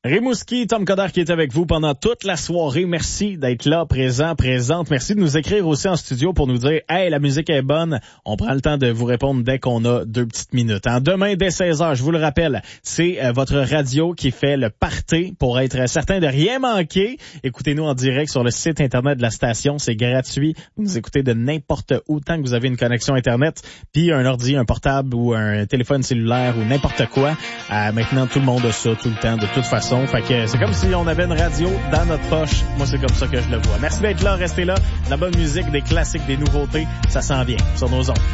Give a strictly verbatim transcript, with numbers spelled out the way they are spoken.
Rimouski, Tom Coderre qui est avec vous pendant toute la soirée. Merci d'être là, présent, présente. Merci de nous écrire aussi en studio pour nous dire « Hey, la musique est bonne ». On prend le temps de vous répondre dès qu'on a deux petites minutes. Hein, demain, dès seize heures, je vous le rappelle, c'est euh, votre radio qui fait le party pour être certain de rien manquer. Écoutez-nous en direct sur le site Internet de la station. C'est gratuit. Vous nous écoutez de n'importe où tant que vous avez une connexion Internet, puis un ordi, un portable ou un téléphone cellulaire ou n'importe quoi. Euh, maintenant, tout le monde a ça tout le temps, de toute façon. Fait que c'est comme si on avait une radio dans notre poche. Moi, c'est comme ça que je le vois. Merci d'être là, restez là. De la bonne musique, des classiques, des nouveautés, ça s'en vient sur nos ondes.